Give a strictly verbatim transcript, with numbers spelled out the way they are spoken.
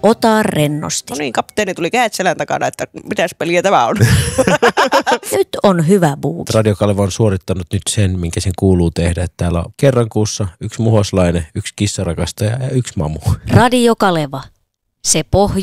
Ota rennosti. No niin, kapteeni tuli kädet selän takana, että mitäs peliä tämä on. Nyt on hyvä buuki. Radio Kaleva on suorittanut nyt sen, minkä sen kuuluu tehdä. Että täällä on kerran kuussa yksi muhoslainen, yksi kissarakastaja ja yksi mamu. Radio Kaleva. Se pohja.